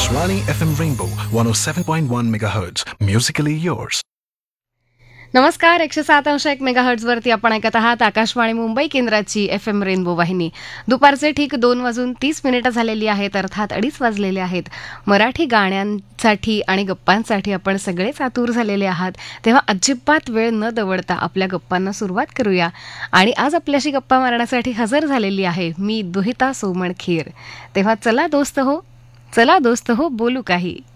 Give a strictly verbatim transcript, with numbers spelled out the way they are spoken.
Akashvani F M Rainbow one oh seven point one megahertz. Musically yours. नमस्कार. एकशे सात अंश एक मेगाहर्ट्झ वरती आपण ऐकत आहात आकाशवाणी मुंबई केंद्राची एफ एम रेनबो वाहिनी. दुपारचे ठीक दोन वाजून तीस मिनिटं झालेली आहेत, अर्थात अडीच वाजलेले आहेत. मराठी गाण्यांसाठी आणि गप्पांसाठी आपण सगळेच आतुर झालेले आहात. तेव्हा अजिबात वेळ न दवडता आपल्या गप्पांना सुरुवात करूया. आणि आज आपल्याशी गप्पा मारण्यासाठी हजर झालेली आहे मी दुहिता सोमण खीर. तेव्हा चला दोस्त हो, चला दोस्त हो, बोलू काही.